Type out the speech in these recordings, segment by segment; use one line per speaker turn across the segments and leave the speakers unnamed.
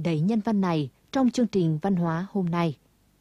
kiện đầy nhân văn này trong chương trình văn hóa hôm nay.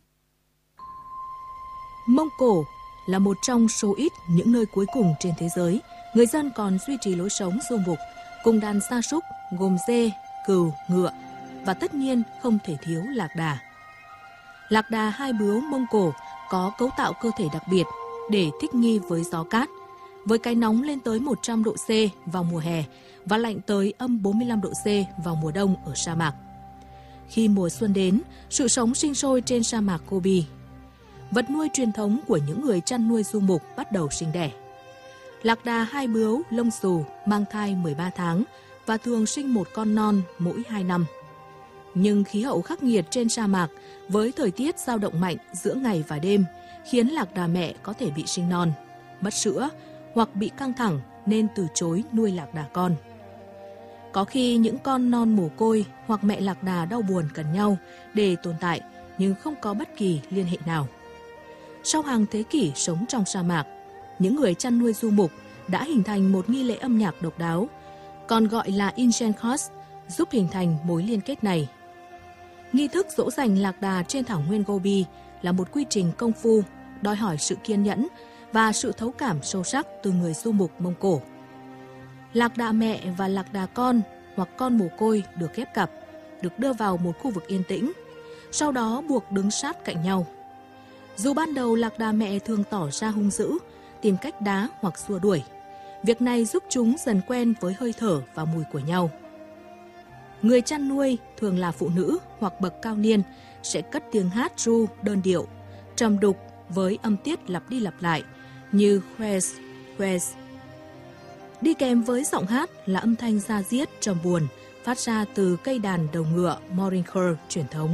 Mông Cổ là một trong số ít những nơi cuối cùng trên thế giới người dân còn duy trì lối sống du mục cùng đàn gia súc gồm dê, cừu, ngựa và tất nhiên không thể thiếu lạc đà. Lạc đà hai bướu Mông Cổ có cấu tạo cơ thể đặc biệt để thích nghi với gió cát, với cái nóng lên tới 100 độ C vào mùa hè và lạnh tới âm 45 độ C vào mùa đông ở sa mạc. Khi mùa xuân đến, sự sống sinh sôi trên sa mạc Gobi. Vật nuôi truyền thống của những người chăn nuôi du mục bắt đầu sinh đẻ. Lạc đà hai bướu lông xù mang thai 13 tháng và thường sinh một con non mỗi 2 năm. Nhưng khí hậu khắc nghiệt trên sa mạc với thời tiết dao động mạnh giữa ngày và đêm khiến lạc đà mẹ có thể bị sinh non, mất sữa hoặc bị căng thẳng nên từ chối nuôi lạc đà con. Có khi những con non mồ côi hoặc mẹ lạc đà đau buồn cần nhau để tồn tại nhưng không có bất kỳ liên hệ nào. Sau hàng thế kỷ sống trong sa mạc, những người chăn nuôi du mục đã hình thành một nghi lễ âm nhạc độc đáo, còn gọi là Inchenkos, giúp hình thành mối liên kết này. Nghi thức dỗ dành lạc đà trên thảo nguyên Gobi là một quy trình công phu, đòi hỏi sự kiên nhẫn và sự thấu cảm sâu sắc từ người du mục Mông Cổ. Lạc đà mẹ và lạc đà con hoặc con mồ côi được ghép cặp, được đưa vào một khu vực yên tĩnh, sau đó buộc đứng sát cạnh nhau. Dù ban đầu lạc đà mẹ thường tỏ ra hung dữ, tìm cách đá hoặc xua đuổi, việc này giúp chúng dần quen với hơi thở và mùi của nhau. Người chăn nuôi, thường là phụ nữ hoặc bậc cao niên, sẽ cất tiếng hát ru đơn điệu, trầm đục với âm tiết lặp đi lặp lại như quez, quez. Đi kèm với giọng hát là âm thanh da diết trầm buồn phát ra từ cây đàn đầu ngựa Morinker truyền thống.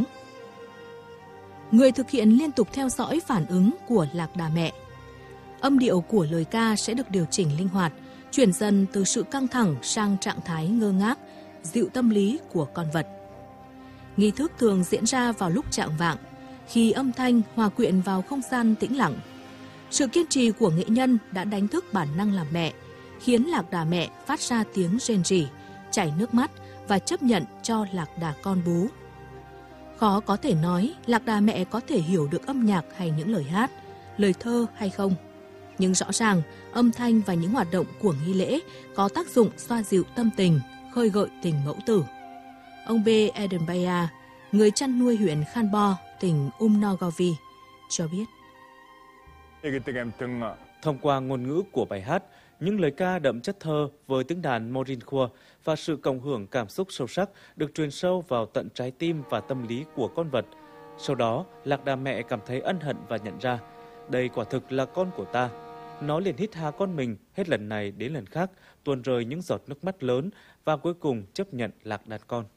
Người thực hiện liên tục theo dõi phản ứng của lạc đà mẹ. Âm điệu của lời ca sẽ được điều chỉnh linh hoạt, chuyển dần từ sự căng thẳng sang trạng thái ngơ ngác, dịu tâm lý của con vật. Nghi thức thường diễn ra vào lúc chạng vạng, khi âm thanh hòa quyện vào không gian tĩnh lặng. Sự kiên trì của nghệ nhân đã đánh thức bản năng làm mẹ, khiến lạc đà mẹ phát ra tiếng rên rỉ, chảy nước mắt và chấp nhận cho lạc đà con bú. Khó có thể nói lạc đà mẹ có thể hiểu được âm nhạc hay những lời hát, lời thơ hay không. Nhưng rõ ràng, âm thanh và những hoạt động của nghi lễ có tác dụng xoa dịu tâm tình, khơi gợi tình mẫu tử. Ông B. Edenbaya, người chăn nuôi huyện Khanbo, tỉnh Umnogovi, cho biết.
Thông qua ngôn ngữ của bài hát, những lời ca đậm chất thơ với tiếng đàn Morinkhua và sự cộng hưởng cảm xúc sâu sắc được truyền sâu vào tận trái tim và tâm lý của con vật. Sau đó, lạc đà mẹ cảm thấy ân hận và nhận ra, đây quả thực là con của ta. Nó liền hít hà con mình hết lần này đến lần khác, tuôn rơi những giọt nước mắt lớn và cuối cùng chấp nhận lạc đàn con.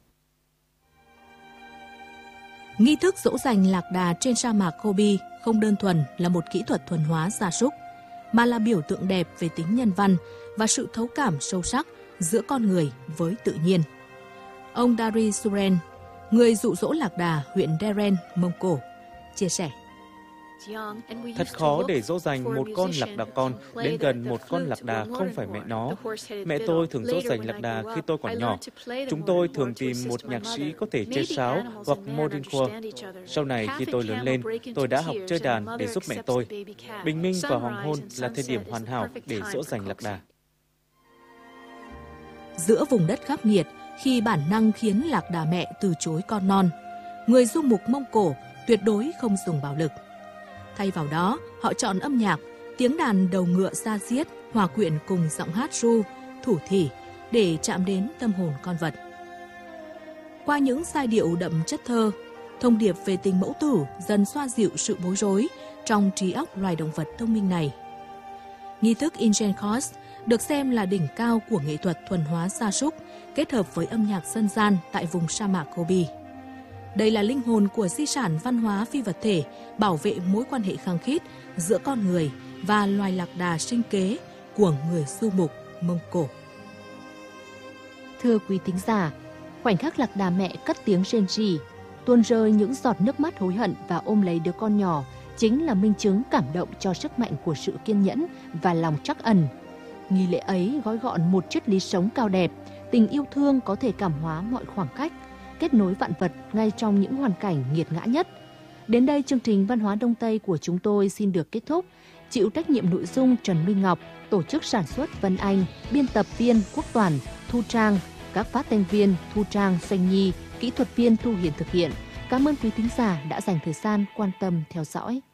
Nghi thức dỗ dành lạc đà trên sa mạc Gobi không đơn thuần là một kỹ thuật thuần hóa gia súc, mà là biểu tượng đẹp về tính nhân văn và sự thấu cảm sâu sắc giữa con người với tự nhiên. Ông Dari Suren, người dụ dỗ lạc đà huyện Deren, Mông Cổ, chia sẻ.
Thật khó để dỗ dành một con lạc đà con đến gần một con lạc đà không phải mẹ nó. Mẹ tôi thường dỗ dành lạc đà khi tôi còn nhỏ. Chúng tôi thường tìm một nhạc sĩ có thể chơi sáo hoặc morinkhua. Sau này khi tôi lớn lên, tôi đã học chơi đàn để giúp mẹ tôi. Bình minh và hoàng hôn là thời điểm hoàn hảo để dỗ dành lạc đà.
Giữa vùng đất khắc nghiệt, khi bản năng khiến lạc đà mẹ từ chối con non, người du mục Mông Cổ tuyệt đối không dùng bạo lực. Thay vào đó, họ chọn âm nhạc, tiếng đàn đầu ngựa da diết hòa quyện cùng giọng hát ru, thủ thỉ để chạm đến tâm hồn con vật. Qua những giai điệu đậm chất thơ, thông điệp về tình mẫu tử dần xoa dịu sự bối rối trong trí óc loài động vật thông minh này. Nghi thức Inchenkos được xem là đỉnh cao của nghệ thuật thuần hóa gia súc kết hợp với âm nhạc dân gian tại vùng sa mạc Gobi. Đây là linh hồn của di sản văn hóa phi vật thể bảo vệ mối quan hệ khăng khít giữa con người và loài lạc đà sinh kế của người du mục Mông Cổ.
Thưa quý thính giả, khoảnh khắc lạc đà mẹ cất tiếng rên rỉ, tuôn rơi những giọt nước mắt hối hận và ôm lấy đứa con nhỏ chính là minh chứng cảm động cho sức mạnh của sự kiên nhẫn và lòng trắc ẩn. Nghi lễ ấy gói gọn một triết lý sống cao đẹp, tình yêu thương có thể cảm hóa mọi khoảng cách, kết nối vạn vật ngay trong những hoàn cảnh nghiệt ngã nhất. Đến đây chương trình Văn hóa Đông Tây của chúng tôi xin được kết thúc. Chịu trách nhiệm nội dung Trần Minh Ngọc, tổ chức sản xuất Vân Anh, biên tập viên Quốc Toàn, Thu Trang, các phát thanh viên Thu Trang, Doanh Nhi, kỹ thuật viên Thu Hiền thực hiện. Cảm ơn quý thính giả đã dành thời gian quan tâm theo dõi.